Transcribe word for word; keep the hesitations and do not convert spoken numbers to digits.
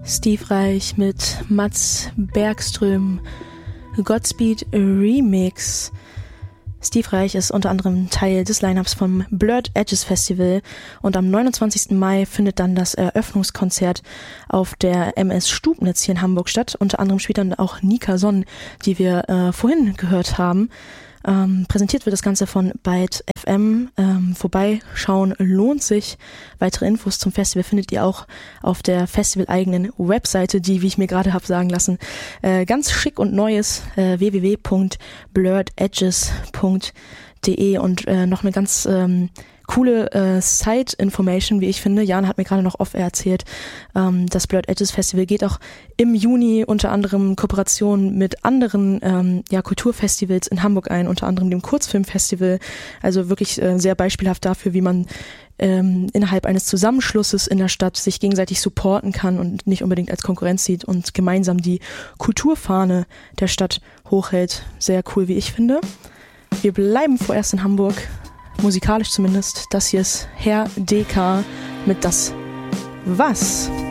Steve Reich mit Mats Bergström, Godspeed Remix. Steve Reich ist unter anderem Teil des Lineups vom Blurred Edges Festival und am neunundzwanzigsten Mai findet dann das Eröffnungskonzert auf der M S Stubnitz hier in Hamburg statt. Unter anderem spielt dann auch Nika Sonn, die wir äh, vorhin gehört haben. Ähm, präsentiert wird das Ganze von Byte F M. Ähm, vorbeischauen lohnt sich. Weitere Infos zum Festival findet ihr auch auf der festival-eigenen Webseite, die, wie ich mir gerade habe sagen lassen, äh, ganz schick und neu ist, äh, w w w punkt blurred edges punkt d e und äh, noch eine ganz ähm, coole äh, Side-Information, wie ich finde. Jan hat mir gerade noch off erzählt, ähm, das Blurred Edges Festival geht auch im Juni unter anderem Kooperationen mit anderen ähm, ja, Kulturfestivals in Hamburg ein, unter anderem dem Kurzfilmfestival. Also wirklich äh, sehr beispielhaft dafür, wie man ähm, innerhalb eines Zusammenschlusses in der Stadt sich gegenseitig supporten kann und nicht unbedingt als Konkurrenz sieht und gemeinsam die Kulturfahne der Stadt hochhält. Sehr cool, wie ich finde. Wir bleiben vorerst in Hamburg. Musikalisch zumindest. Das hier ist Herr D K mit Das Was.